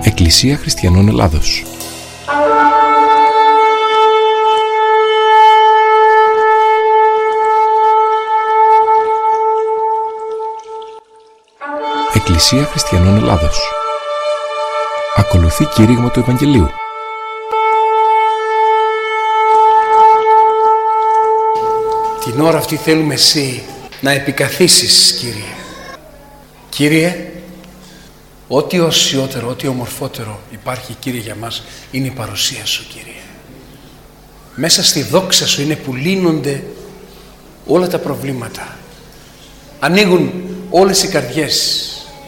Εκκλησία Χριστιανών Ελλάδος. Εκκλησία Χριστιανών Ελλάδος. Ακολουθεί κήρυγμα του Ευαγγελίου. Την ώρα αυτή θέλουμε εσύ να επικαθίσεις, Κύριε. Κύριε, ό,τι οσιότερο, ό,τι ομορφότερο υπάρχει, Κύριε, για μας είναι η παρουσία Σου, Κύριε. Μέσα στη δόξα Σου είναι που λύνονται όλα τα προβλήματα. Ανοίγουν όλες οι καρδιές.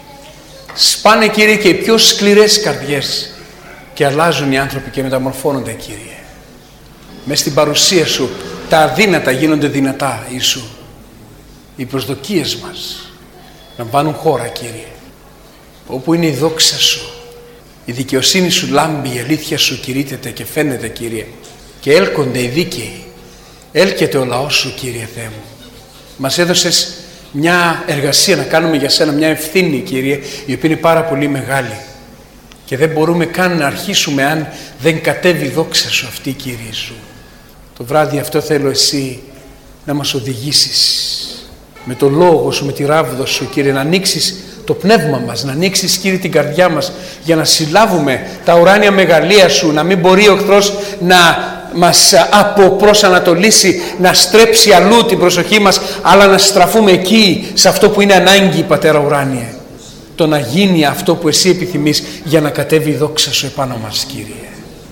Σπάνε, Κύριε, και οι πιο σκληρές καρδιές και αλλάζουν οι άνθρωποι και μεταμορφώνονται, Κύριε. Μες στην παρουσία Σου τα αδύνατα γίνονται δυνατά, Ιησού. Οι προσδοκίες μας λαμβάνουν χώρα, Κύριε. Όπου είναι η δόξα Σου, η δικαιοσύνη Σου λάμπει, η αλήθεια Σου κηρύττεται και φαίνεται, Κύριε, και έλκονται οι δίκαιοι. Έλκεται ο λαός Σου, Κύριε Θεέ μου. Μας έδωσες μια εργασία να κάνουμε για Σένα, μια ευθύνη, Κύριε, η οποία είναι πάρα πολύ μεγάλη και δεν μπορούμε καν να αρχίσουμε αν δεν κατέβει η δόξα Σου αυτή, Κύριε Σου. Το βράδυ αυτό θέλω εσύ να μας οδηγήσεις με το λόγο Σου, με τη ράβδο Σου, Κύριε, να ανοίξεις το πνεύμα μας, να ανοίξεις, Κύριε, την καρδιά μας για να συλλάβουμε τα ουράνια μεγαλεία Σου, να μην μπορεί ο εχθρός να μας αποπροσανατολίσει, να στρέψει αλλού την προσοχή μας, αλλά να στραφούμε εκεί, σε αυτό που είναι ανάγκη, Πατέρα ουράνιε. Το να γίνει αυτό που εσύ επιθυμείς για να κατέβει η δόξα Σου επάνω μας, Κύριε.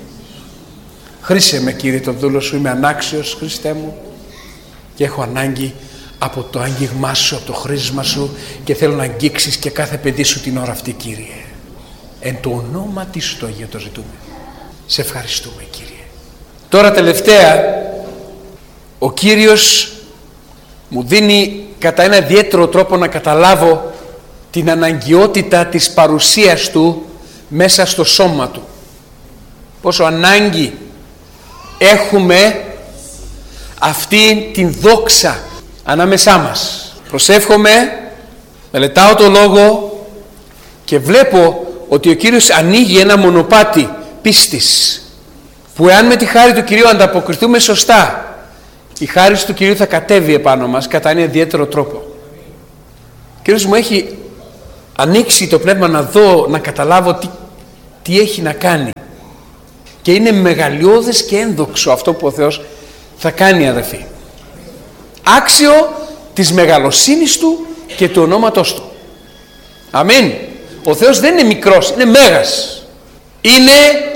Χρήσε με, Κύριε, τον δούλο Σου, είμαι ανάξιος, Χριστέ μου, και έχω ανάγκη από το άγγιγμά Σου, από το χρήσμα Σου, και θέλω να αγγίξεις και κάθε παιδί Σου την ώρα αυτή, Κύριε. Εν το ονόματι Σου το Αγίο το ζητούμε. Σε ευχαριστούμε, Κύριε. Τώρα τελευταία, ο Κύριος μου δίνει κατά ένα ιδιαίτερο τρόπο να καταλάβω την αναγκαιότητα της παρουσίας Του μέσα στο σώμα Του. Πόσο ανάγκη έχουμε αυτή την δόξα ανάμεσά μας. Προσεύχομαι, μελετάω το Λόγο και βλέπω ότι ο Κύριος ανοίγει ένα μονοπάτι πίστης, που εάν με τη χάρη του Κυρίου ανταποκριθούμε σωστά, η χάρη του Κυρίου θα κατέβει επάνω μας κατά ένα ιδιαίτερο τρόπο. Ο Κύριος μου έχει ανοίξει το πνεύμα να δω, να καταλάβω τι έχει να κάνει, και είναι μεγαλειώδες και ένδοξο αυτό που ο Θεός θα κάνει, αδελφοί. Άξιο της μεγαλοσύνης Του και του ονόματός Του. Αμήν. Ο Θεός δεν είναι μικρός, είναι μέγας. Είναι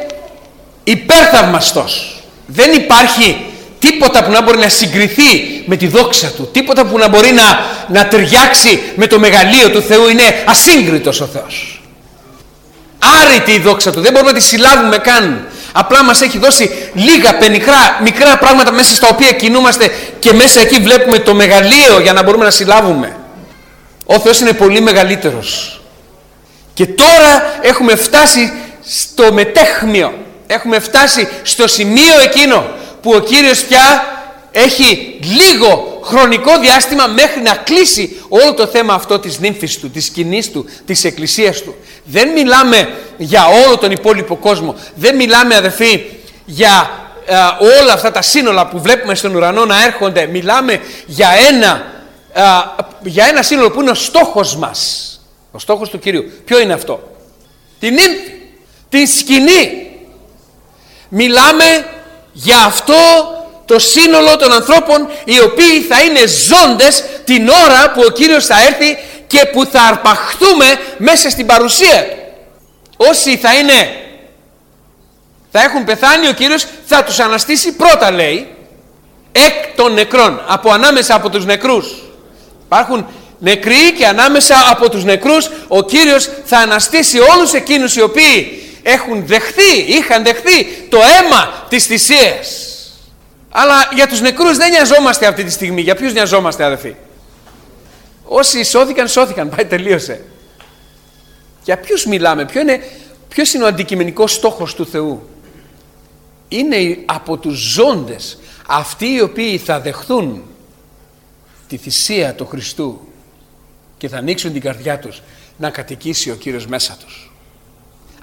υπέρθαυμαστος. Δεν υπάρχει τίποτα που να μπορεί να συγκριθεί με τη δόξα Του, τίποτα που να μπορεί να ταιριάξει με το μεγαλείο του Θεού. Είναι ασύγκριτος ο Θεός. Άρρητη η δόξα Του, δεν μπορούμε να τη συλλάβουμε καν. Απλά μας έχει δώσει λίγα πενιχρά, μικρά πράγματα μέσα στα οποία κινούμαστε, και μέσα εκεί βλέπουμε το μεγαλείο για να μπορούμε να συλλάβουμε. Ο Θεός είναι πολύ μεγαλύτερος. Και τώρα έχουμε φτάσει στο μετέχμιο. Έχουμε φτάσει στο σημείο εκείνο που ο Κύριος πια έχει λίγο χρονικό διάστημα μέχρι να κλείσει όλο το θέμα αυτό της νύμφης Του, της σκηνής Του, της εκκλησίας Του. Δεν μιλάμε για όλο τον υπόλοιπο κόσμο. Δεν μιλάμε, αδελφοί, για όλα αυτά τα σύνολα που βλέπουμε στον ουρανό να έρχονται. Μιλάμε για ένα σύνολο που είναι ο στόχος μας. Ο στόχος του Κυρίου. Ποιο είναι αυτό? Την νύμφη, την σκηνή. Μιλάμε για αυτό το σύνολο των ανθρώπων οι οποίοι θα είναι ζώντες την ώρα που ο Κύριος θα έρθει και που θα αρπαχθούμε μέσα στην παρουσία Του. Όσοι θα έχουν πεθάνει, ο Κύριος θα τους αναστήσει πρώτα, λέει, εκ των νεκρών, από ανάμεσα από τους νεκρούς. Υπάρχουν νεκροί και ανάμεσα από τους νεκρούς ο Κύριος θα αναστήσει όλους εκείνους οι οποίοι είχαν δεχθεί το αίμα της θυσίας. Αλλά για τους νεκρούς δεν νοιαζόμαστε αυτή τη στιγμή. Για ποιους νοιαζόμαστε, αδελφοί? Όσοι σώθηκαν, πάει, τελείωσε. Για ποιους μιλάμε? Ποιος είναι ο αντικειμενικός στόχος του Θεού? Είναι από τους ζώντες, αυτοί οι οποίοι θα δεχθούν τη θυσία του Χριστού και θα ανοίξουν την καρδιά τους να κατοικήσει ο Κύριος μέσα τους.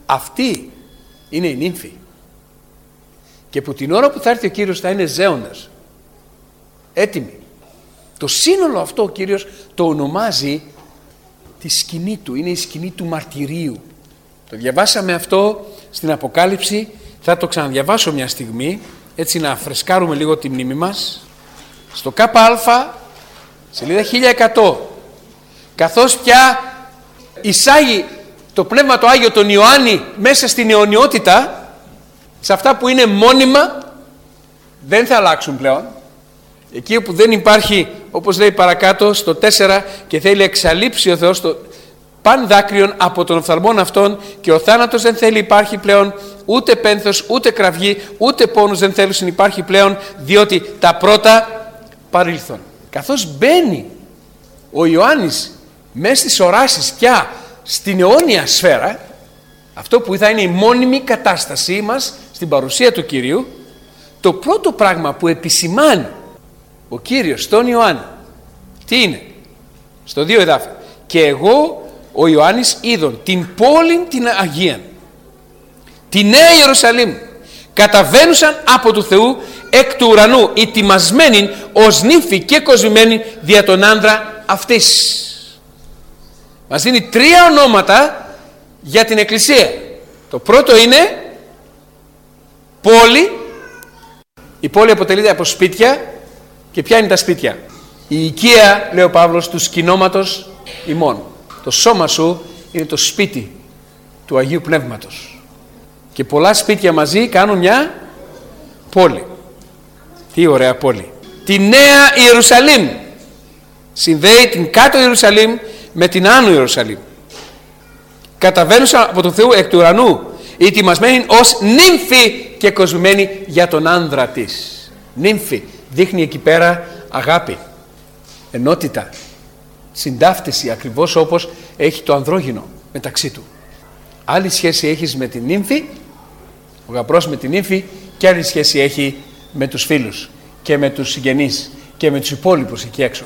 Αυτή είναι η νύμφη. Και που την ώρα που θα έρθει ο Κύριος θα είναι ζέοντας, έτοιμοι. Το σύνολο αυτό ο Κύριος το ονομάζει τη σκηνή του. Είναι η σκηνή του μαρτυρίου. Το διαβάσαμε αυτό στην Αποκάλυψη. Θα το ξαναδιαβάσω μια στιγμή, έτσι να φρεσκάρουμε λίγο τη μνήμη μας. Στο ΚΑ, σελίδα 1100, καθώς πια εισάγει το Πνεύμα το Άγιο τον Ιωάννη μέσα στην αιωνιότητα, σε αυτά που είναι μόνιμα, δεν θα αλλάξουν πλέον. Εκεί όπου δεν υπάρχει, όπως λέει παρακάτω στο 4, και θέλει εξαλείψει ο Θεός το παν δάκρυον από των οφθαλμών αυτών, και ο θάνατος δεν θέλει υπάρχει πλέον, ούτε πένθος, ούτε κραυγή, ούτε πόνος δεν θέλουν υπάρχει πλέον, διότι τα πρώτα παρήλθον. Καθώς μπαίνει ο Ιωάννης μέσα στις οράσεις πια στην αιώνια σφαίρα, αυτό που θα είναι η μόνιμη κατάστασή μας στην παρουσία του Κυρίου, το πρώτο πράγμα που επισημάνει ο Κύριος στον Ιωάννη, τι είναι? Στο 2 εδάφιο. Και εγώ ο Ιωάννης είδον την πόλη την Αγίαν, τη Νέα Ιερουσαλήμ, καταβαίνουσαν από του Θεού εκ του ουρανού, ετοιμασμένη ως νύμφη και κοσμημένη δια τον άνδρα αυτής. Μας δίνει 3 ονόματα για την Εκκλησία. Το πρώτο είναι πόλη. Η πόλη αποτελείται από σπίτια. Και ποια είναι τα σπίτια? Η οικία, λέει ο Παύλος, του σκηνώματος ημών. Το σώμα σου είναι το σπίτι του Αγίου Πνεύματος. Και πολλά σπίτια μαζί κάνουν μια πόλη. Τι ωραία πόλη. Τη Νέα Ιερουσαλήμ. Συνδέει την κάτω Ιερουσαλήμ με την άνω Ιερουσαλήμ. Καταβαίνουσα από τον Θεό εκ του ουρανού, ετοιμασμένη ως νύμφη και κοσμημένη για τον άνδρα της. Νύμφη δείχνει εκεί πέρα αγάπη, ενότητα, συντάφτιση, ακριβώς όπως έχει το ανδρόγυνο μεταξύ του. Άλλη σχέση έχεις με την νύμφη, ο γαμπρός με την νύμφη, και άλλη σχέση έχει με τους φίλους και με τους συγγενείς και με τους υπόλοιπους εκεί έξω.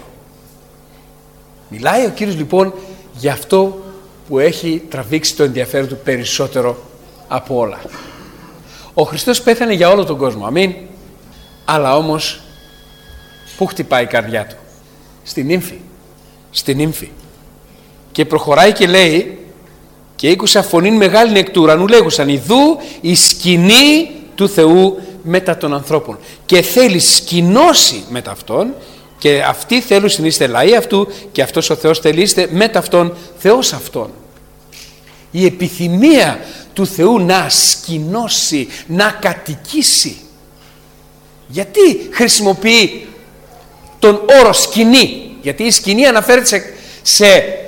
Μιλάει ο Κύριος λοιπόν για αυτό που έχει τραβήξει το ενδιαφέρον του περισσότερο από όλα. Ο Χριστός πέθανε για όλο τον κόσμο, αμήν. Αλλά όμως πού χτυπάει η καρδιά του? Στη νύμφη. Στη νύμφη. Και προχωράει και λέει, και ήκουσα φωνήν μεγάλην εκ του ουρανού λέγουσαν, ιδού η σκηνή του Θεού μετά των ανθρώπων. Και θέλει σκηνώσει μετά αυτόν, και αυτοί θέλουν είστε λαοί αυτού, και αυτός ο Θεός θέλει είστε μετά αυτόν Θεός αυτόν. Η επιθυμία του Θεού να σκηνώσει, να κατοικήσει. Γιατί χρησιμοποιεί τον όρο σκηνή? Γιατί η σκηνή αναφέρεται σε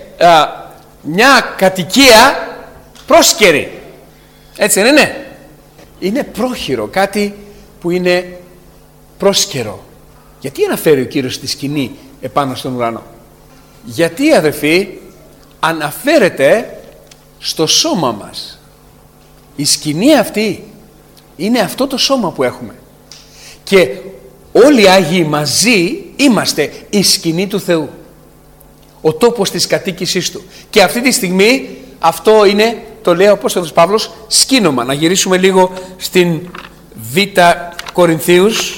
μια κατοικία πρόσκαιρη. Έτσι δεν είναι? Είναι πρόχειρο, κάτι που είναι πρόσκαιρο. Γιατί αναφέρει ο Κύριος τη σκηνή επάνω στον ουρανό? Γιατί, αδελφοί, αναφέρεται στο σώμα μας. Η σκηνή αυτή είναι αυτό το σώμα που έχουμε. Και όλοι οι Άγιοι μαζί είμαστε η σκηνή του Θεού, ο τόπος της κατοίκησής του. Και αυτή τη στιγμή αυτό είναι, το λέει ο Απόστολος Παύλος, σκήνομα. Να γυρίσουμε λίγο στην Β Κορινθίους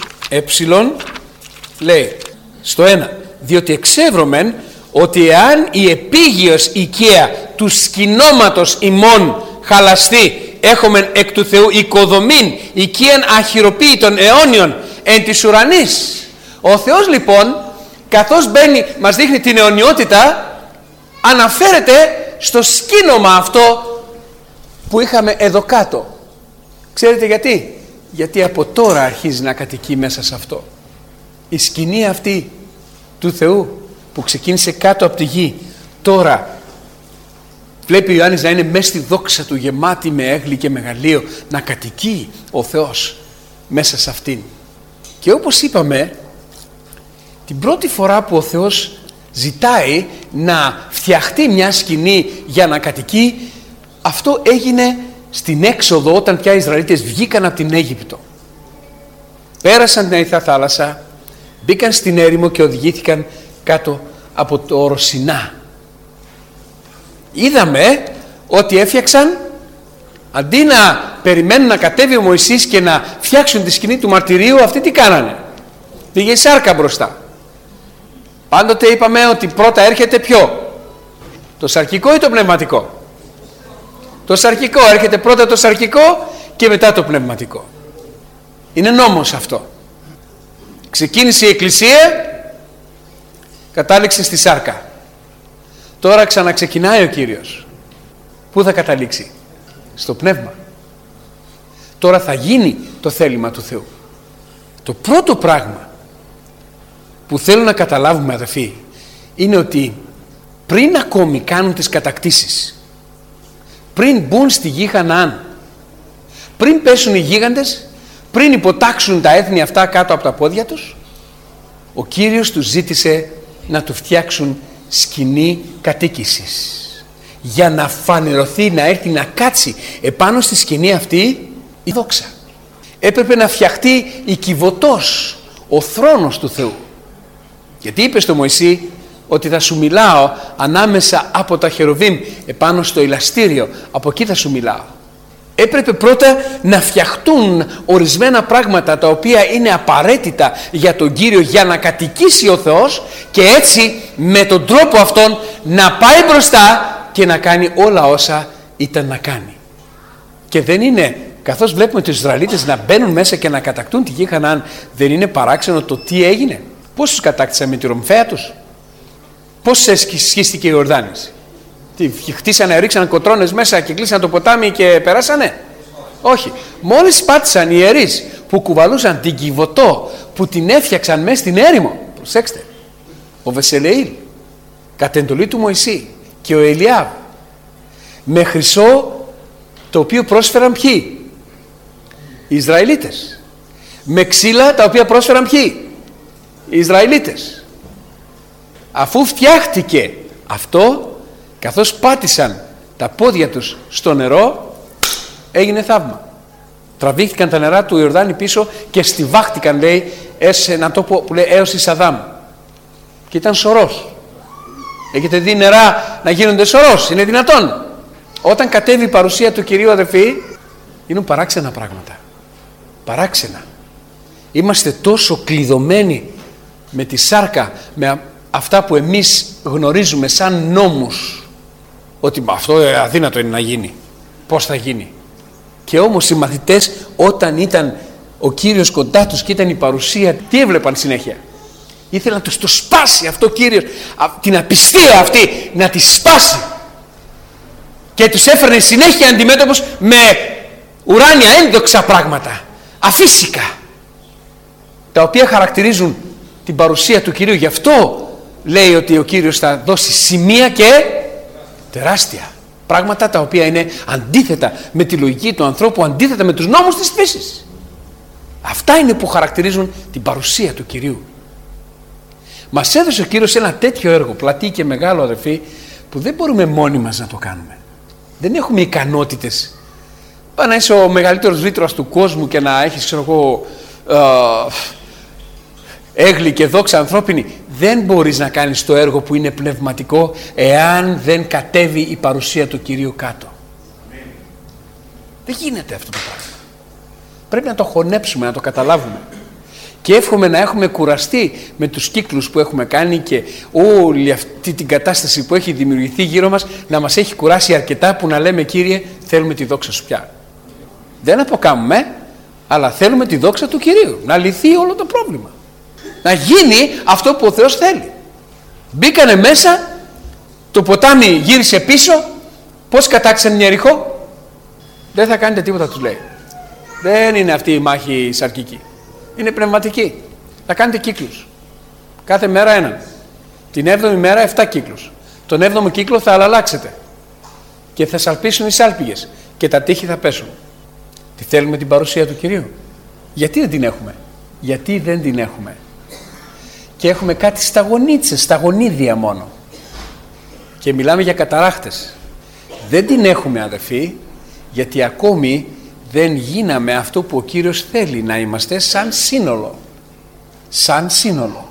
λέει στο 1, διότι εξεύρωμεν ότι εάν η επίγειος οικία του σκηνώματος ημών χαλαστεί, έχομεν εκ του Θεού οικοδομήν οικίαν αχυροποίητων αιώνιων εν της ουρανής. Ο Θεός λοιπόν, καθώς μπαίνει, μας δείχνει την αιωνιότητα, αναφέρεται στο σκήνομα αυτό που είχαμε εδώ κάτω. Ξέρετε γιατί? Γιατί από τώρα αρχίζει να κατοικεί μέσα σε αυτό. Η σκηνή αυτή του Θεού που ξεκίνησε κάτω από τη γη, τώρα βλέπει ο Ιωάννης να είναι μέσα στη δόξα του, γεμάτη με έγκλη και μεγαλείο, να κατοικεί ο Θεός μέσα σε αυτήν. Και όπως είπαμε, την πρώτη φορά που ο Θεός ζητάει να φτιαχτεί μια σκηνή για να κατοικεί, αυτό έγινε στην Έξοδο, όταν πια οι Ισραηλίτες βγήκαν από την Αίγυπτο. Πέρασαν την Ερυθρά θάλασσα, μπήκαν στην έρημο και οδηγήθηκαν κάτω από το όρο Σινά. Είδαμε ότι έφτιαξαν Αντί να περιμένουν να κατέβει ο Μωυσής και να φτιάξουν τη σκηνή του μαρτυρίου, αυτοί τι κάνανε? Πήγε η σάρκα μπροστά. Πάντοτε είπαμε ότι πρώτα έρχεται ποιο? Το σαρκικό ή το πνευματικό? Το σαρκικό. Έρχεται πρώτα το σαρκικό και μετά το πνευματικό. Είναι νόμος αυτό. Ξεκίνησε η Εκκλησία, κατάληξε στη σάρκα. Τώρα ξαναξεκινάει ο Κύριος. Πού θα καταλήξει? Στο πνεύμα. Τώρα θα γίνει το θέλημα του Θεού. Το πρώτο πράγμα που θέλω να καταλάβουμε, αδελφοί, είναι ότι πριν ακόμη κάνουν τις κατακτήσεις, πριν μπουν στη γη Χαναάν, πριν πέσουν οι γίγαντες, πριν υποτάξουν τα έθνη αυτά κάτω από τα πόδια τους, ο Κύριος τους ζήτησε να του φτιάξουν σκηνή κατοίκησης, για να φανερωθεί, να έρθει να κάτσει επάνω στη σκηνή αυτή η δόξα. Έπρεπε να φτιαχτεί η κυβωτός, ο θρόνος του Θεού. Γιατί είπε στο Μωυσή ότι θα σου μιλάω ανάμεσα από τα χερουβίμ επάνω στο ηλαστήριο, από εκεί θα σου μιλάω. Έπρεπε πρώτα να φτιαχτούν ορισμένα πράγματα τα οποία είναι απαραίτητα για τον Κύριο, για να κατοικήσει ο Θεός, και έτσι με τον τρόπο αυτόν να πάει μπροστά και να κάνει όλα όσα ήταν να κάνει. Και δεν είναι, καθώς βλέπουμε τους Ισραηλίτες να μπαίνουν μέσα και να κατακτούν τη γη Χαναάν, δεν είναι παράξενο το τι έγινε? Πώς τους κατάκτησαν? Με τη ρομφαία τους? Πώς σχίστηκε η Ιορδάνης? Τι χτίσανε, ρίξαν κοτρώνες μέσα και κλείσαν το ποτάμι και περάσανε? Όχι. Μόλις πάτησαν οι ιερείς που κουβαλούσαν την Κιβωτό, που την έφτιαξαν μέσα στην έρημο, προσέξτε, ο Βεσελεήλ κατ' εντολή του Μωυσή και ο Ελιάβ, με χρυσό, το οποίο πρόσφεραν ποιοι? Οι Ισραηλίτες. Με ξύλα, τα οποία πρόσφεραν ποιοι? Οι Ισραηλίτες. Αφού φτιάχτηκε αυτό, καθώς πάτησαν τα πόδια τους στο νερό, έγινε θαύμα. Τραβήχτηκαν τα νερά του Ιορδάνη πίσω και στιβάχτηκαν, λέει, σε έναν τόπο που λέει έως η Σαδάμ. Και ήταν σωρός. Έχετε δει νερά να γίνονται σωρός? Είναι δυνατόν? Όταν κατέβει η παρουσία του Κυρίου, αδελφοί, είναι παράξενα πράγματα. Παράξενα. Είμαστε τόσο κλειδωμένοι με τη σάρκα, με αυτά που εμείς γνωρίζουμε σαν νόμους, ότι αυτό αδύνατο είναι να γίνει. Πώς θα γίνει? Και όμως οι μαθητές, όταν ήταν ο Κύριος κοντά τους και ήταν η παρουσία, τι έβλεπαν συνέχεια? Ήθελαν να τους το σπάσει αυτό ο Κύριος, την απιστία αυτή να τη σπάσει, και τους έφερνε συνέχεια αντιμέτωπους με ουράνια ένδοξα πράγματα, αφύσικα, τα οποία χαρακτηρίζουν την παρουσία του Κυρίου. Γι' αυτό λέει ότι ο Κύριος θα δώσει σημεία και τεράστια πράγματα, τα οποία είναι αντίθετα με τη λογική του ανθρώπου, αντίθετα με τους νόμους της φύσης. Αυτά είναι που χαρακτηρίζουν την παρουσία του Κυρίου. Μας έδωσε ο Κύριος ένα τέτοιο έργο, πλατή και μεγάλο, αδελφοί, που δεν μπορούμε μόνοι μας να το κάνουμε. Δεν έχουμε ικανότητες. Πάει να είσαι ο μεγαλύτερος βήτρας του κόσμου και να έχεις, ξέρω εγώ, έγκλη και δόξα ανθρώπινη. Δεν μπορείς να κάνεις το έργο που είναι πνευματικό, εάν δεν κατέβει η παρουσία του Κυρίου κάτω. Δεν γίνεται αυτό το πράγμα. Πρέπει να το χωνέψουμε, να το καταλάβουμε. Και εύχομαι να έχουμε κουραστεί με τους κύκλους που έχουμε κάνει και όλη αυτή την κατάσταση που έχει δημιουργηθεί γύρω μας, να μας έχει κουράσει αρκετά που να λέμε, Κύριε, θέλουμε τη δόξα σου πια. Δεν αποκάμουμε, αλλά θέλουμε τη δόξα του Κυρίου. Να λυθεί όλο το πρόβλημα. Να γίνει αυτό που ο Θεός θέλει. Μπήκανε μέσα, το ποτάμι γύρισε πίσω. Πώς κατάξαν Ιεριχώ? Δεν θα κάνετε τίποτα, τους λέει. Δεν είναι αυτή η μάχη σαρκική. Είναι πνευματική. Θα κάνετε κύκλους. Κάθε μέρα έναν. Την 7η μέρα 7 κύκλους. Τον 7ο κύκλο θα αλλάξετε. Και θα σαλπίσουν οι σάλπιγες. Και τα τείχη θα πέσουν. Τι θέλουμε? Την παρουσία του Κυρίου. Γιατί δεν την έχουμε? Γιατί δεν την έχουμε? Και έχουμε κάτι σταγονίτσες, σταγονίδια μόνο. Και μιλάμε για καταράχτες. Δεν την έχουμε, αδελφοί, γιατί ακόμη δεν γίναμε αυτό που ο Κύριος θέλει να είμαστε, σαν σύνολο. Σαν σύνολο.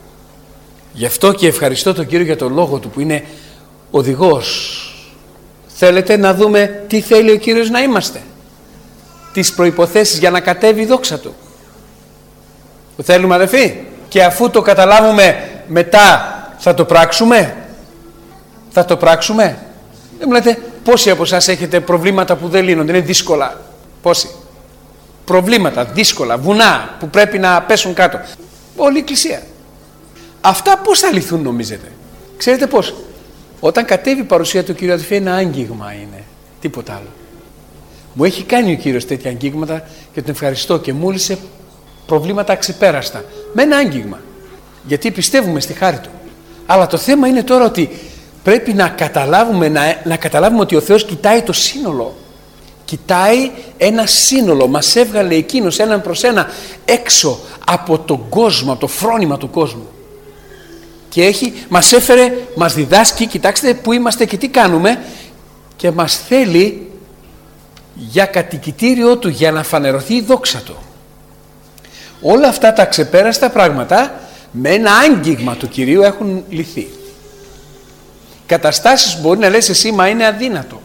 Γι' αυτό και ευχαριστώ τον Κύριο για τον λόγο του, που είναι οδηγός. Θέλετε να δούμε τι θέλει ο Κύριος να είμαστε? Τις προϋποθέσεις για να κατέβει η δόξα Του. Το θέλουμε, αδελφοί? Και αφού το καταλάβουμε μετά θα το πράξουμε? Θα το πράξουμε? Δεν μου λέτε πόσοι από εσάς έχετε προβλήματα που δεν λύνονται, είναι δύσκολα? Πόσοι? Προβλήματα δύσκολα, βουνά που πρέπει να πέσουν κάτω. Όλη η Εκκλησία. Αυτά πώς θα λυθούν νομίζετε? Ξέρετε πώς? Όταν κατέβει η παρουσία του Κύριου, αδελφοί, ένα άγγιγμα είναι. Τίποτα άλλο. Μου έχει κάνει ο Κύριος τέτοια αγγίγματα και τον ευχαριστώ και μου λύσε προβλήματα αξεπέραστα. Με ένα άγγιγμα. Γιατί πιστεύουμε στη χάρη Του. Αλλά το θέμα είναι τώρα ότι πρέπει να καταλάβουμε ότι ο Θεός κοιτάει το σύνολο. Κοιτάει ένα σύνολο. Μας έβγαλε Εκείνος έναν προς ένα έξω από τον κόσμο, από το φρόνημα του κόσμου. Και μας έφερε, μας διδάσκει, κοιτάξτε που είμαστε και τι κάνουμε, και μας θέλει για κατοικητήριό Του, για να φανερωθεί η δόξα Του. Όλα αυτά τα ξεπέραστα πράγματα με ένα άγγιγμα του Κυρίου έχουν λυθεί. Καταστάσεις μπορεί να λες εσύ, μα είναι αδύνατο.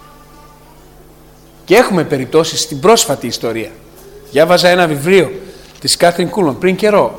Και έχουμε περιπτώσεις στην πρόσφατη ιστορία. Διάβαζα ένα βιβλίο της Κάθριν Κούλμαν πριν καιρό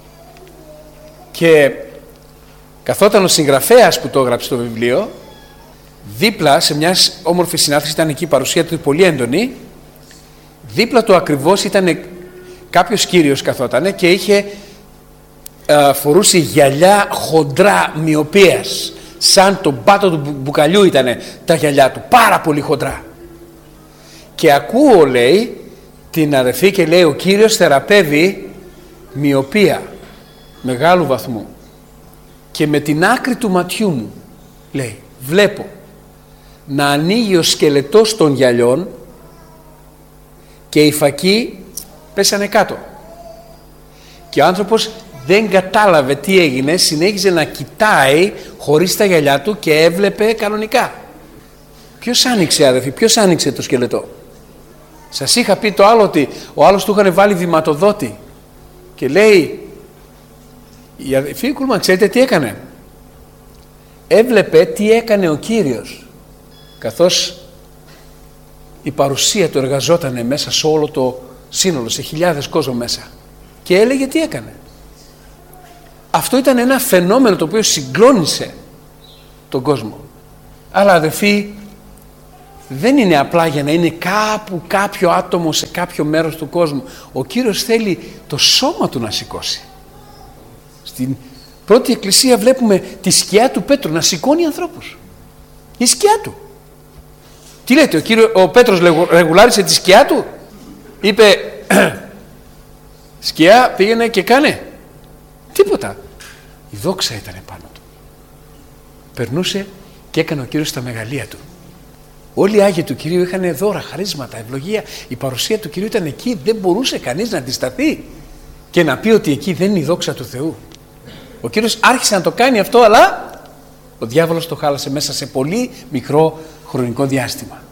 και καθόταν ο συγγραφέας που το έγραψε το βιβλίο δίπλα σε μια όμορφη συνάθρηση, ήταν εκεί η παρουσία του πολύ έντονη. Δίπλα του ακριβώς ήταν κάποιος κύριος καθότανε και φορούσε γυαλιά χοντρά μοιοπίας, σαν τον πάτο του μπουκαλιού ήταν τα γυαλιά του, πάρα πολύ χοντρά. Και ακούω, λέει, την αδερφή και λέει, ο Κύριος θεραπεύει μοιοπία μεγάλου βαθμού και με την άκρη του ματιού μου, λέει, βλέπω να ανοίγει ο σκελετός των γυαλιών και οι φακοί πέσανε κάτω και ο άνθρωπος δεν κατάλαβε τι έγινε, συνέχιζε να κοιτάει χωρίς τα γυαλιά του και έβλεπε κανονικά. Ποιος άνοιξε, αδερφοί, ποιος άνοιξε το σκελετό? Σας είχα πει το άλλο ότι ο άλλος του είχαν βάλει βηματοδότη και λέει η αδερφή Κούλμαν, ξέρετε τι έκανε? Έβλεπε τι έκανε ο Κύριος καθώς η παρουσία του εργαζόταν μέσα σε όλο το σύνολο, σε χιλιάδες κόσμο μέσα, και έλεγε τι έκανε. Αυτό ήταν ένα φαινόμενο το οποίο συγκλώνησε τον κόσμο. Αλλά αδερφοί, δεν είναι απλά για να είναι κάπου κάποιο άτομο σε κάποιο μέρος του κόσμου. Ο Κύριος θέλει το σώμα Του να σηκώσει. Στην πρώτη εκκλησία βλέπουμε τη σκιά του Πέτρου να σηκώνει ανθρώπους. Η σκιά του. Τι λέτε, ο Πέτρος ρεγουλάρισε τη σκιά του? Είπε σκιά, πήγαινε και κάνε? Τίποτα. Η δόξα ήταν πάνω του. Περνούσε και έκανε ο Κύριος τα μεγαλεία Του. Όλοι οι Άγιοι του Κυρίου είχαν δώρα, χαρίσματα, ευλογία. Η παρουσία του Κυρίου ήταν εκεί. Δεν μπορούσε κανείς να αντισταθεί και να πει ότι εκεί δεν είναι η δόξα του Θεού. Ο Κύριος άρχισε να το κάνει αυτό, αλλά ο διάβολος το χάλασε μέσα σε πολύ μικρό χρονικό διάστημα.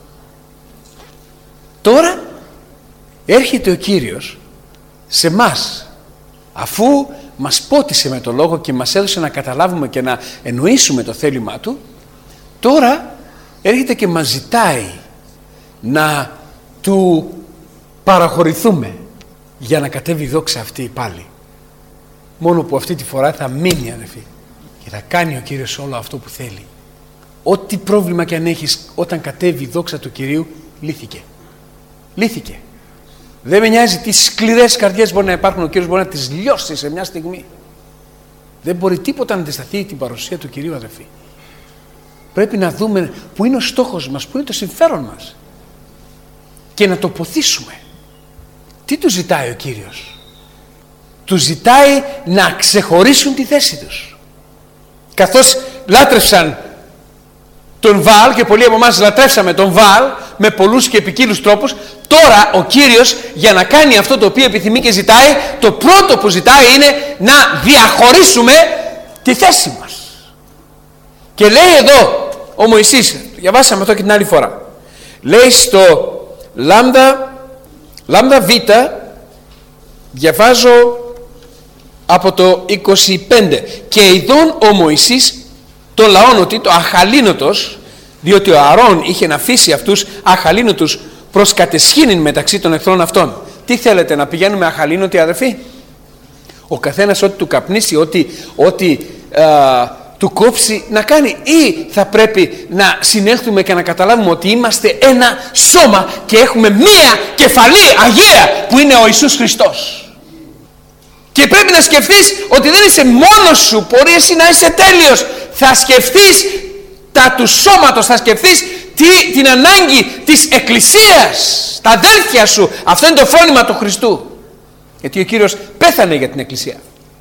Τώρα έρχεται ο Κύριος σε μας, αφού μας πότισε με το λόγο και μας έδωσε να καταλάβουμε και να εννοήσουμε το θέλημά Του. Τώρα έρχεται και μας ζητάει να Του παραχωρηθούμε για να κατέβει η δόξα αυτή πάλι. Μόνο που αυτή τη φορά θα μείνει, αδελφοί, και θα κάνει ο Κύριος όλο αυτό που θέλει. Ό,τι πρόβλημα και αν έχεις, όταν κατέβει η δόξα του Κυρίου, λύθηκε. Λύθηκε. Δεν με νοιάζει τι σκληρές καρδιές μπορεί να υπάρχουν, ο Κύριος μπορεί να τις λιώσει σε μια στιγμή. Δεν μπορεί τίποτα να αντισταθεί την παρουσία του Κυρίου, αδελφοί. Πρέπει να δούμε πού είναι ο στόχος μας, πού είναι το συμφέρον μας και να το ποθήσουμε. Τι του ζητάει ο Κύριος? Του ζητάει να ξεχωρίσουν τη θέση τους. Καθώς λάτρευσαν τον Βαάλ, και πολλοί από εμάς λατρεύσαμε τον Βαάλ με πολλούς και ποικίλους τρόπους, τώρα ο Κύριος, για να κάνει αυτό το οποίο επιθυμεί και ζητάει, το πρώτο που ζητάει είναι να διαχωρίσουμε τη θέση μας. Και λέει εδώ ο Μωυσής, διαβάσαμε αυτό και την άλλη φορά, λέει στο λάμδα β, διαβάζω από το 25, και ειδών ο Μωυσής το λαόν ότι το αχαλήνοτος Διότι ο Ααρών είχε να αφήσει αυτούς αχαλήνωτους προς κατεσχήνην μεταξύ των εχθρών αυτών. Τι θέλετε, να πηγαίνουμε αχαλήνωτοι, αδερφοί? Ο καθένας ό,τι του καπνίσει, ό,τι του κόψει να κάνει, ή θα πρέπει να συνέλθουμε και να καταλάβουμε ότι είμαστε ένα σώμα και έχουμε μία κεφαλή αγία που είναι ο Ιησούς Χριστός. Και πρέπει να σκεφτείς ότι δεν είσαι μόνος σου, μπορεί εσύ να είσαι τέλειος. Θα σκεφτείς τα του σώματος, θα σκεφτείς την ανάγκη της εκκλησίας, τα αδέλφια σου. Αυτό είναι το φρόνημα του Χριστού. Γιατί ο Κύριος πέθανε για την εκκλησία,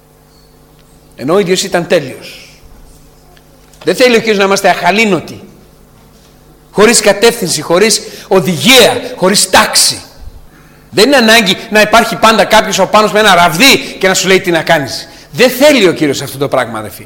ενώ ο ίδιος ήταν τέλειος. Δεν θέλει ο Κύριος να είμαστε αχαλήνωτοι, χωρίς κατεύθυνση, χωρίς οδηγία, χωρίς τάξη. Δεν είναι ανάγκη να υπάρχει πάντα κάποιος από πάνω με ένα ραβδί και να σου λέει τι να κάνεις. Δεν θέλει ο Κύριος αυτό το πράγμα, αδελφοί.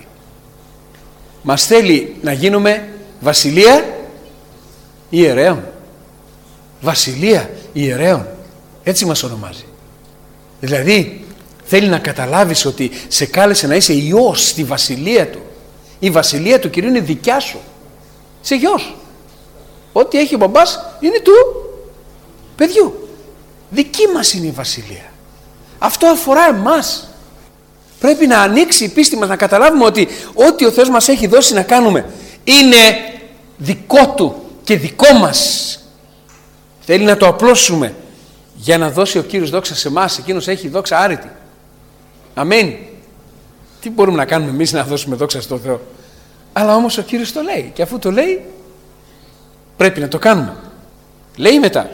Μας θέλει να γίνουμε βασιλεία ιερέων. Βασιλεία ιερέων. Έτσι μας ονομάζει. Δηλαδή θέλει να καταλάβεις ότι σε κάλεσε να είσαι ιός στη βασιλεία του. Η βασιλεία του Κυρίου είναι δικιά σου. Είσαι γιος. Ό,τι έχει ο μπαμπάς είναι του παιδιού. Δική μας είναι η βασιλεία. Αυτό αφορά εμάς. Πρέπει να ανοίξει η πίστη μας, να καταλάβουμε ότι ό,τι ο Θεός μας έχει δώσει να κάνουμε είναι δικό Του και δικό μας. Θέλει να το απλώσουμε για να δώσει ο Κύριος δόξα σε εμάς. Εκείνος έχει δόξα άρρητη. Αμήν. Τι μπορούμε να κάνουμε εμείς να δώσουμε δόξα στον Θεό? Αλλά όμως ο Κύριος το λέει, και αφού το λέει πρέπει να το κάνουμε. Λέει μετά: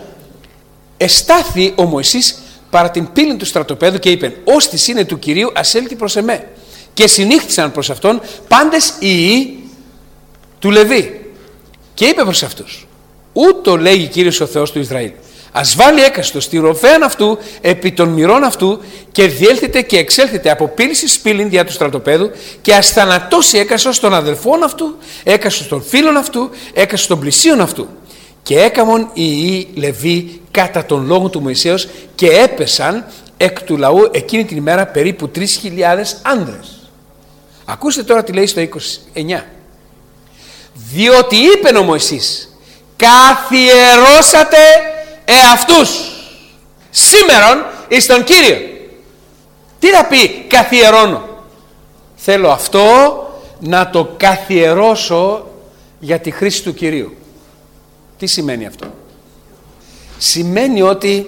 εστάθη ο Μωυσής παρά την πύλη του στρατοπέδου και είπε: «Όστις είναι του Κυρίου, ας έλθει προς εμέ». Και συνήχθησαν προς αυτόν πάντες οι ιοί του Λεβί. Και είπε προς αυτούς: «Ούτω λέγει Κύριος ο Θεός του Ισραήλ. Ας βάλει έκαστο στη ροφέαν αυτού επί των μυρών αυτού και διέλθετε και εξέλθετε από πύλη εις πύλην δια του στρατοπέδου και ας θανατώσει έκαστος των αδελφών αυτού, έκαστος των φίλων αυτού, έκαστος των πλησίων αυτού». Και έκαμον οι ιοί Λεβί κατά τον λόγο του Μωυσέως και έπεσαν εκ του λαού εκείνη την ημέρα περίπου 3.000 άνδρες. Ακούστε τώρα τι λέει στο 29. «Διότι είπεν ο Μωυσής, καθιερώσατε εαυτούς σήμερον εις τον Κύριο». Τι θα πει καθιερώνω? Θέλω αυτό να το καθιερώσω για τη χρήση του Κυρίου. Τι σημαίνει αυτό? Σημαίνει ότι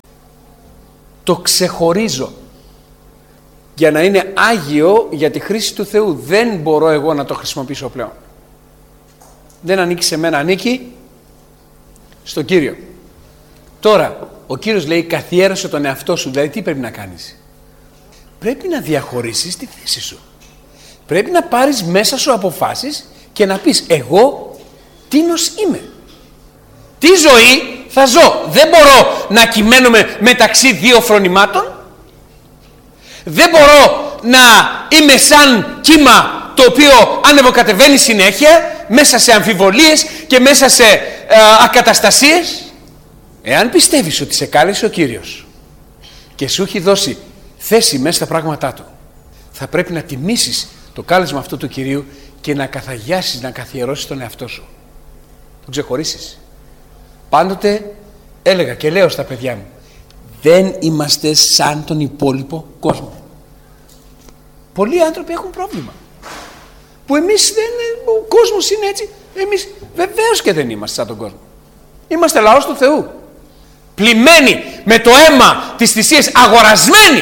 το ξεχωρίζω για να είναι άγιο για τη χρήση του Θεού. Δεν μπορώ εγώ να το χρησιμοποιήσω πλέον. Δεν ανήκει σε μένα, ανήκει στον Κύριο. Τώρα ο Κύριος λέει καθιέρωσε τον εαυτό σου. Δηλαδή τι πρέπει να κάνεις? Πρέπει να διαχωρίσεις τη θέση σου. Πρέπει να πάρεις μέσα σου αποφάσεις και να πεις εγώ τίνος είμαι. Τι ζωή θα ζω? Δεν μπορώ να κυμαίνομαι μεταξύ δύο φρονημάτων. Δεν μπορώ να είμαι σαν κύμα το οποίο ανεβοκατεβαίνει συνέχεια μέσα σε αμφιβολίες και μέσα σε ακαταστασίες. Εάν πιστεύεις ότι σε κάλεσε ο Κύριος και σου έχει δώσει θέση μέσα στα πράγματά Του, θα πρέπει να τιμήσεις το κάλεσμα αυτού του Κυρίου και να καθαγιάσεις, να καθιερώσεις τον εαυτό σου. Τον ξεχωρίσεις. Πάντοτε έλεγα και λέω στα παιδιά μου, δεν είμαστε σαν τον υπόλοιπο κόσμο. Πολλοί άνθρωποι έχουν πρόβλημα. Που εμείς ο κόσμος είναι έτσι. Εμείς βεβαίως και δεν είμαστε σαν τον κόσμο. Είμαστε λαός του Θεού. Πλημμένοι με το αίμα της θυσίας, αγορασμένοι.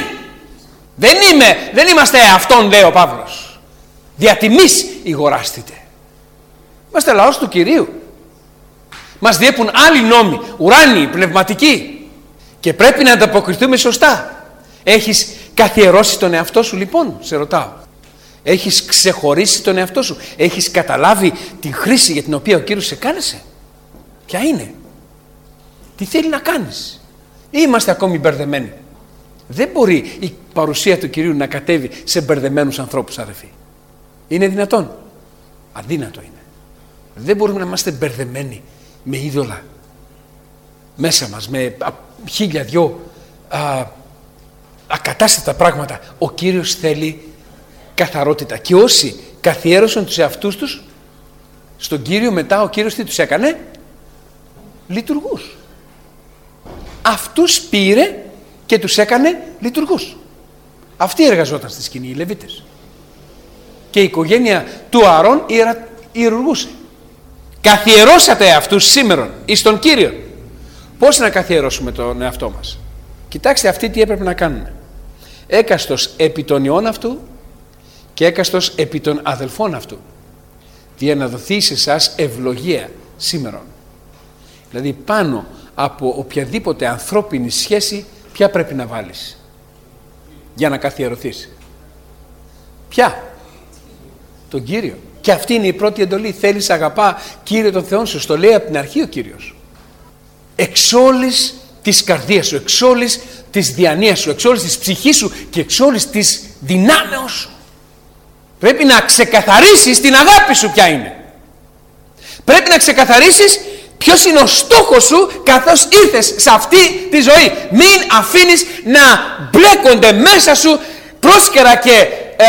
Δεν είμαστε αυτόν, λέει ο Παύλος. Δια τιμής ηγοράστητε. Είμαστε λαός του Κυρίου. Μας διέπουν άλλοι νόμοι, ουράνιοι, πνευματικοί. Και πρέπει να ανταποκριθούμε σωστά. Έχεις καθιερώσει τον εαυτό σου λοιπόν, σε ρωτάω? Έχεις ξεχωρίσει τον εαυτό σου? Έχεις καταλάβει την χρήση για την οποία ο Κύριος σε κάλεσε? Ποια είναι? Τι θέλει να κάνεις? Ή είμαστε ακόμη μπερδεμένοι? Δεν μπορεί η παρουσία του Κυρίου να κατέβει σε μπερδεμένους ανθρώπους, αδελφοί. Είναι δυνατόν? Αδύνατο είναι. Δεν μπορούμε να είμαστε μπερδεμένοι με είδωλα μέσα μας, με χίλια δυο ακατάστατα πράγματα. Ο Κύριος θέλει καθαρότητα. Και όσοι καθιέρωσαν τους εαυτούς τους, Στον Κύριο μετά ο Κύριος τι τους έκανε? Λειτουργούς. Αυτούς πήρε και τους έκανε λειτουργούς. Αυτοί εργαζόταν στη σκηνή, οι Λεβίτες. Και η οικογένεια του Ααρών ιερουργούσε. Καθιερώσατε αυτούς σήμερον εις τον Κύριο. Πώς να καθιερώσουμε τον εαυτό μας? Κοιτάξτε αυτοί τι έπρεπε να κάνουν. Έκαστος επί των ιών αυτού και έκαστος επί των αδελφών αυτού, για να δοθεί σε εσάς ευλογία σήμερον. Δηλαδή πάνω από οποιαδήποτε ανθρώπινη σχέση, ποια πρέπει να βάλεις για να καθιερωθείς? Ποια? Τον Κύριο. Και αυτή είναι η πρώτη εντολή. Θέλεις, αγαπά Κύριε τον Θεό σου? Στο λέει από την αρχή ο Κύριος. Εξ όλης της καρδίας σου, εξ όλης της διανοίας σου, εξ όλης της ψυχής σου και εξ όλης της δυνάμεως σου. Πρέπει να ξεκαθαρίσεις την αγάπη σου ποια είναι. Πρέπει να ξεκαθαρίσεις ποιος είναι ο στόχος σου καθώς ήρθες σε αυτή τη ζωή. Μην αφήνεις να μπλέκονται μέσα σου πρόσκαιρα και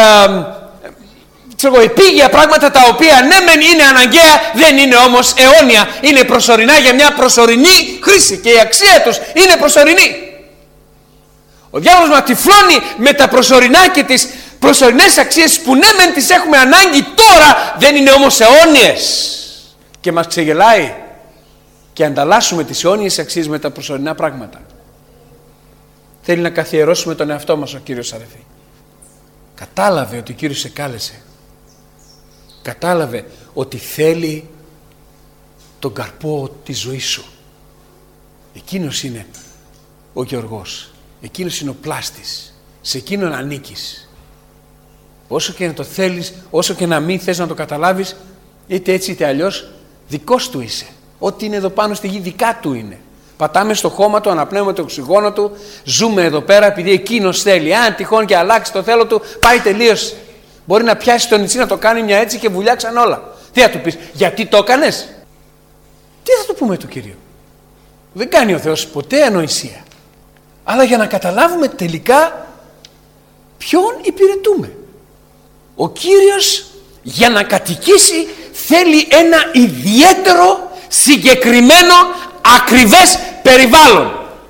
επίγεια πράγματα, τα οποία ναι μεν είναι αναγκαία, δεν είναι όμως αιώνια. Είναι προσωρινά για μια προσωρινή χρήση και η αξία τους είναι προσωρινή. Ο διάβολος μας τυφλώνει με τα προσωρινά και τις προσωρινές αξίες που ναι μεν τις έχουμε ανάγκη τώρα, δεν είναι όμως αιώνιες, και μας ξεγελάει και ανταλλάσσουμε τις αιώνιες αξίες με τα προσωρινά πράγματα. Θέλει να καθιερώσουμε τον εαυτό μας ο Κύριος, αδελφοί. Κατάλαβε ότι ο Κύριος σε κάλεσε. Κατάλαβε ότι θέλει τον καρπό της ζωής σου. Εκείνος είναι ο γεωργός. Εκείνος είναι ο πλάστης. Σε εκείνον ανήκεις. Όσο και να το θέλεις, όσο και να μην θες να το καταλάβεις, είτε έτσι είτε αλλιώς, δικός του είσαι. Ό,τι είναι εδώ πάνω στη γη δικά του είναι. Πατάμε στο χώμα του, αναπνέουμε το οξυγόνο του, ζούμε εδώ πέρα επειδή εκείνος θέλει. Αν τυχόν και αλλάξει το θέλω του, πάει τελείως. Μπορεί να πιάσει το νησί, να το κάνει μια έτσι και βουλιάξαν όλα. Τι θα του πεις? Γιατί το έκανες? Τι θα του πούμε του Κυρίου? Δεν κάνει ο Θεός ποτέ ανοησία. Αλλά για να καταλάβουμε τελικά ποιον υπηρετούμε. Ο Κύριος για να κατοικήσει θέλει ένα ιδιαίτερο, συγκεκριμένο, ακριβές περιβάλλον.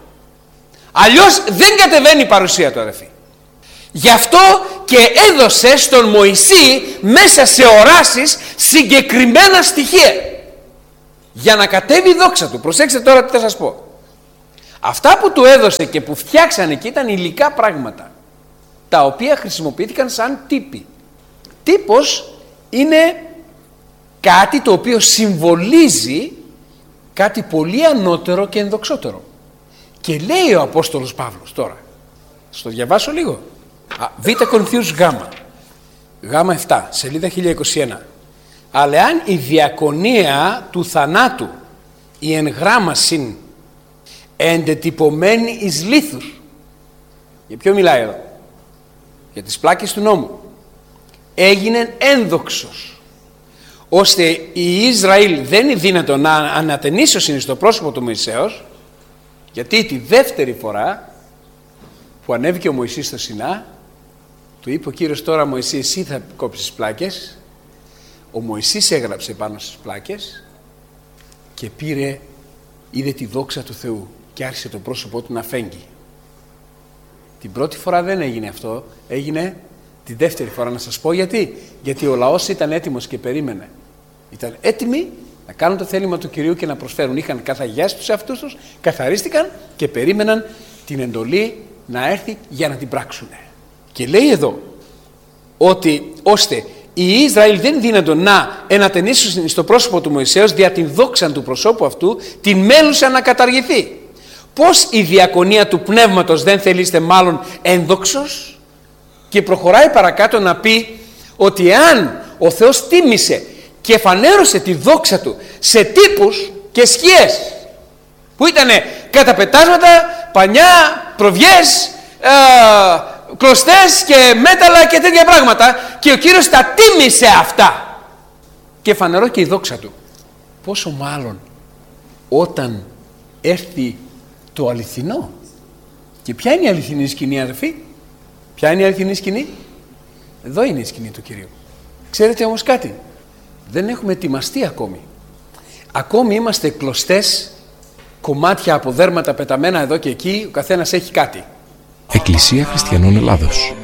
Αλλιώς δεν κατεβαίνει η παρουσία του, αδερφοί. Γι' αυτό και έδωσε στον Μωυσή μέσα σε οράσεις συγκεκριμένα στοιχεία για να κατέβει η δόξα του. Προσέξτε τώρα τι θα σας πω. Αυτά που του έδωσε και που φτιάξανε και ήταν υλικά πράγματα, τα οποία χρησιμοποιήθηκαν σαν τύποι. Τύπος είναι κάτι το οποίο συμβολίζει κάτι πολύ ανώτερο και ενδοξότερο. Και λέει ο Απόστολος Παύλος τώρα, στο διαβάσω λίγο. Β' Κορινθίους Γ 7, σελίδα 1021. Αλλά αν η διακονία του θανάτου, η εν γράμμασιν εντετυπωμένη εις λίθους. Για ποιο μιλάει εδώ? Για τις πλάκες του νόμου. Έγινε ένδοξος, ώστε η Ισραήλ δεν είναι δύνατο να ανατενίσωσιν στο πρόσωπο του Μωυσέως, γιατί τη δεύτερη φορά που ανέβηκε ο Μωυσής στο Σινά, του είπε ο Κύριος, τώρα Μωυσή εσύ θα κόψεις τις πλάκες. Ο Μωυσής έγραψε πάνω στις πλάκες και είδε τη δόξα του Θεού και άρχισε το πρόσωπό του να φέγγει. Την πρώτη φορά δεν έγινε αυτό, έγινε τη δεύτερη φορά. Να σας πω γιατί. Γιατί ο λαός ήταν έτοιμος και περίμενε. Ήταν έτοιμοι να κάνουν το θέλημα του Κυρίου και να προσφέρουν. Είχαν καθαγιάσει τους εαυτούς τους, καθαρίστηκαν και περίμεναν την εντολή να έρθει για να την πράξουν. Και λέει εδώ ότι ώστε οι Ισραήλ δεν δύνατο να ενατενίσουν στο πρόσωπο του Μωυσέως δια την δόξα του προσώπου αυτού, την μέλουσαν να καταργηθεί. Πώς η διακονία του πνεύματος δεν θελείστε μάλλον ένδοξος? Και προχωράει παρακάτω να πει ότι αν ο Θεός τίμησε και φανέρωσε τη δόξα του σε τύπους και σκιές που ήταν καταπετάσματα, πανιά, προβιές, κλωστές και μέταλλα και τέτοια πράγματα, και ο Κύριος τα τίμησε αυτά και φανερώ και η δόξα του, πόσο μάλλον όταν έρθει το αληθινό. Και ποια είναι η αληθινή σκηνή, αδελφοί? Ποια είναι η αληθινή σκηνή? Εδώ είναι η σκηνή του Κυρίου. Ξέρετε όμως κάτι? Δεν έχουμε ετοιμαστεί ακόμη. Ακόμη είμαστε κλωστές, κομμάτια από δέρματα πεταμένα εδώ και εκεί, ο καθένας έχει κάτι. Εκκλησία Χριστιανών Ελλάδος.